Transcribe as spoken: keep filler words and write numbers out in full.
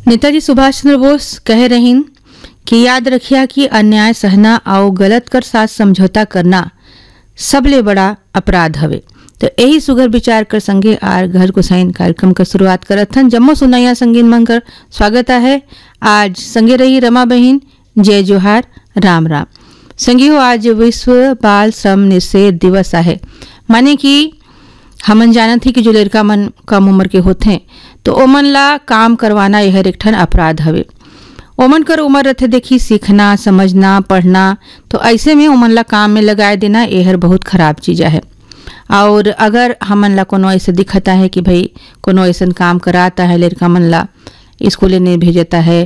नेताजी सुभाष चंद्र बोस कह रहीन कि याद रखिया कि अन्याय सहना और गलत कर साथ समझौता करना सबले बड़ा अपराध हवे। तो यही सुगर विचार कर संगे आर घर को साइन कार्यक्रम का शुरुआत करत हन। जम्मो सुनैया संगीन मंगर स्वागत है। आज संगे रही रमा बहन, जय जोहार, राम राम। संगी हो आज विश्व बाल श्रम निषेध दिवस है। माने कि हमन जानत ही कि जो लड़का मन कम उम्र के होते हैं तो ओमन ला काम करवाना यह एक ठन अपराध हवे। ओमन कर उम्र रथे देखी सीखना, समझना, पढ़ना, तो ऐसे में ओमन ला काम में लगाए देना यह बहुत खराब चीज है। और अगर हमन ला कोनो ऐसे दिखता है कि भाई कोनो ऐसा काम कराता है, लड़का मन ला स्कूले नहीं भेजता है